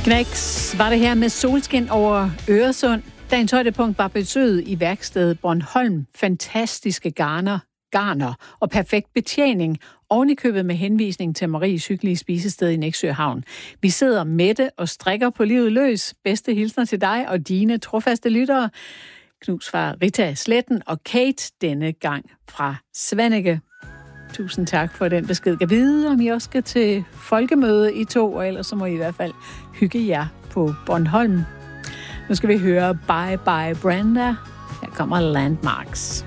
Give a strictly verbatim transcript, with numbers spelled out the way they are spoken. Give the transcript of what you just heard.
Knæks var det her med solskin over Øresund. Dagens højdepunkt var besøget i værkstedet Bornholm. Fantastiske garner, garner og perfekt betjening. Oven i købet med henvisning til Maries hyggelige spisested i Nexø Havn. Vi sidder mætte og strikker på livet løs. Bedste hilsner til dig og dine trofaste lyttere. Knus fra Rita Sletten og Kate, denne gang fra Svaneke. Tusind tak for den besked. Jeg ved, om I også skal til folkemøde i to, og ellers så må I i hvert fald hygge jer på Bornholm. Nu skal vi høre Bye Bye Brenda. Her kommer Landmarks.